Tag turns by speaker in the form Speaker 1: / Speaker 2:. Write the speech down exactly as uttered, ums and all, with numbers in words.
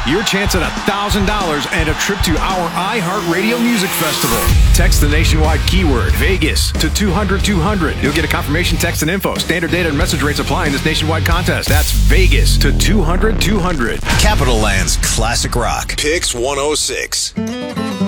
Speaker 1: your chance at one thousand dollars and a trip to our iHeartRadio Music Festival. Text the nationwide keyword Vegas to two hundred two hundred. You'll get a confirmation text and info. Standard data and message rates apply in this nationwide contest. That's Vegas to two hundred two hundred.
Speaker 2: Capital Land's Classic Rock.
Speaker 3: Pix one oh six.